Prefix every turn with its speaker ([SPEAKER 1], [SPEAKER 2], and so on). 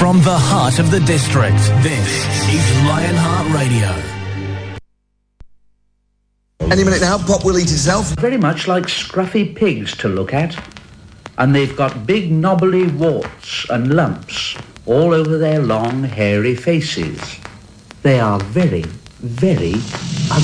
[SPEAKER 1] From the heart of the district, this is Lionheart Radio.
[SPEAKER 2] Any minute now, Pop will eat himself.
[SPEAKER 3] Very much like scruffy pigs to look at. And they've got big knobbly warts and lumps all over their long, hairy faces. They are very, very